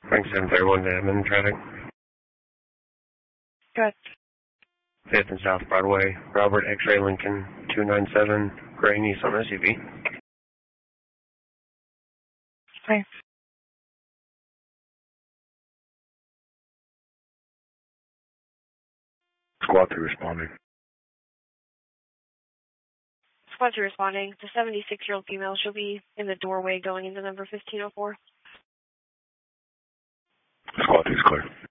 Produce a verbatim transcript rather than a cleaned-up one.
Frank seven thirty-one to admin traffic. Good. fifth and South Broadway, Robert X-Ray Lincoln, two nine seven, gray Nissan S U V. Hi. Squad two responding. Squad two responding. The seventy-six-year-old female, she'll be in the doorway going into number fifteen oh four. Squad two is clear.